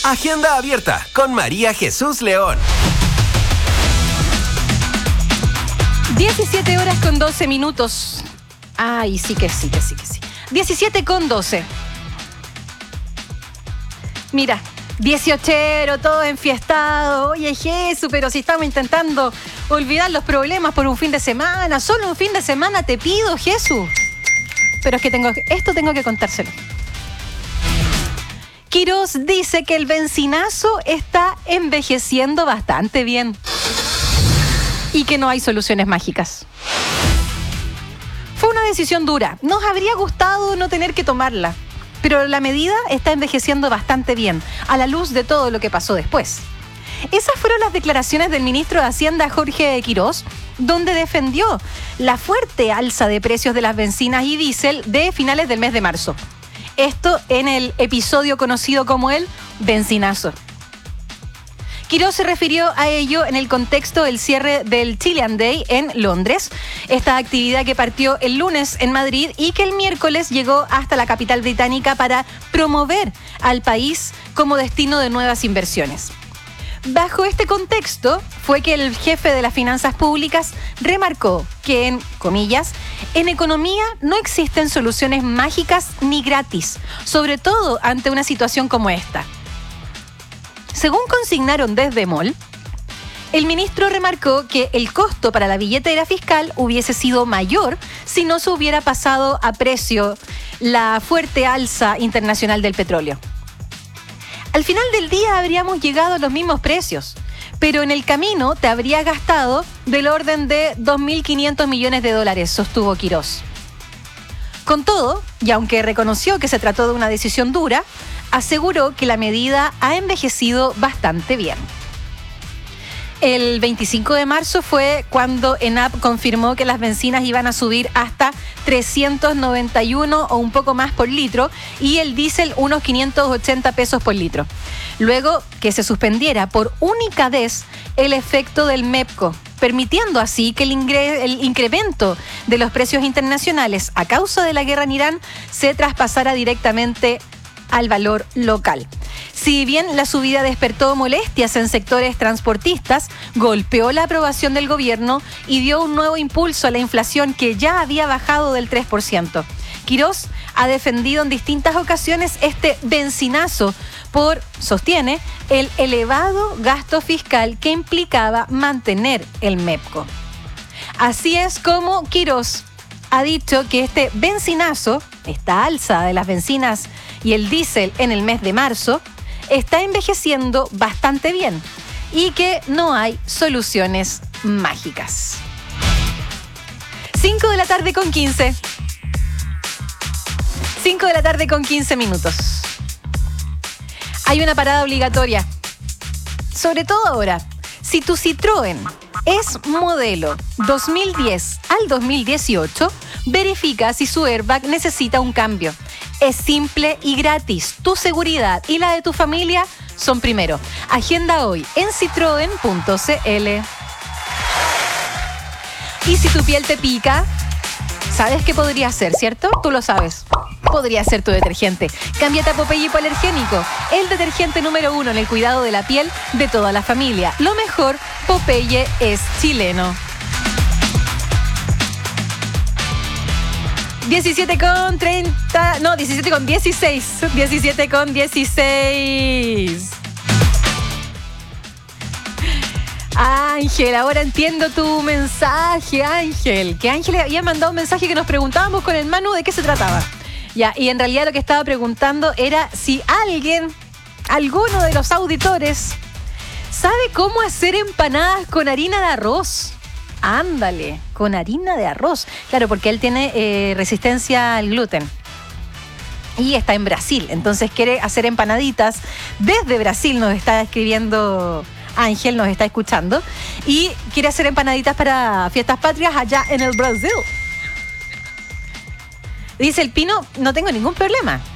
Agenda abierta con María Jesús León. 17 horas con 12 minutos. Ay, sí que sí. 17 con 12. Mira, 18, todo enfiestado. Oye, Jesús, pero si estamos intentando olvidar los problemas por un fin de semana. Solo un fin de semana te pido, Jesús. Pero es que tengo que contárselo. Quirós dice que el bencinazo está envejeciendo bastante bien y que no hay soluciones mágicas. Fue una decisión dura. Nos habría gustado no tener que tomarla, pero la medida está envejeciendo bastante bien, a la luz de todo lo que pasó después. Esas fueron las declaraciones del ministro de Hacienda, Jorge Quirós, donde defendió la fuerte alza de precios de las bencinas y diésel de finales del mes de marzo. Esto en el episodio conocido como el bencinazo. Quirós se refirió a ello en el contexto del cierre del Chilean Day en Londres, esta actividad que partió el lunes en Madrid y que el miércoles llegó hasta la capital británica para promover al país como destino de nuevas inversiones. Bajo este contexto fue que el jefe de las finanzas públicas remarcó que, en comillas, en economía no existen soluciones mágicas ni gratis, sobre todo ante una situación como esta. Según consignaron desde MOL, el ministro remarcó que el costo para la billetera fiscal hubiese sido mayor si no se hubiera pasado a precio la fuerte alza internacional del petróleo. Al final del día habríamos llegado a los mismos precios, pero en el camino te habría gastado del orden de 2.500 millones de dólares, sostuvo Quirós. Con todo, y aunque reconoció que se trató de una decisión dura, aseguró que la medida ha envejecido bastante bien. El 25 de marzo fue cuando ENAP confirmó que las bencinas iban a subir hasta 391 o un poco más por litro y el diésel unos 580 pesos por litro. Luego que se suspendiera por única vez el efecto del MEPCO, permitiendo así que el incremento de los precios internacionales a causa de la guerra en Irán se traspasara directamente al valor local. Si bien la subida despertó molestias en sectores transportistas, golpeó la aprobación del gobierno y dio un nuevo impulso a la inflación que ya había bajado del 3%. Quirós ha defendido en distintas ocasiones este bencinazo por, sostiene, el elevado gasto fiscal que implicaba mantener el MEPCO. Así es como Quirós ha dicho que este bencinazo, esta alza de las bencinas y el diésel en el mes de marzo, está envejeciendo bastante bien y que no hay soluciones mágicas. 5 de la tarde con 15. 5 de la tarde con 15 minutos. Hay una parada obligatoria. Sobre todo ahora, si tu Citroën es modelo 2010 al 2018, verifica si su airbag necesita un cambio. Es simple y gratis. Tu seguridad y la de tu familia son primero. Agenda hoy en citroen.cl. Y si tu piel te pica, ¿sabes qué podría ser, cierto? Tú lo sabes. Podría ser tu detergente. Cámbiate a Popeye Hipoalergénico, el detergente número 1 en el cuidado de la piel de toda la familia. Lo mejor, Popeye es chileno. 17 con 30, no, 17 con 16. 17 con 16. Ángel, ahora entiendo tu mensaje, Ángel. Que Ángel había mandado un mensaje que nos preguntábamos con el Manu de qué se trataba. Ya, y en realidad lo que estaba preguntando era si alguno de los auditores, sabe cómo hacer empanadas con harina de arroz. Ándale, con harina de arroz. Claro, porque él tiene resistencia al gluten. Y está en Brasil, entonces quiere hacer empanaditas. Desde Brasil nos está escribiendo Ángel, nos está escuchando. Y quiere hacer empanaditas para fiestas patrias allá en el Brasil. Dice el Pino, no tengo ningún problema.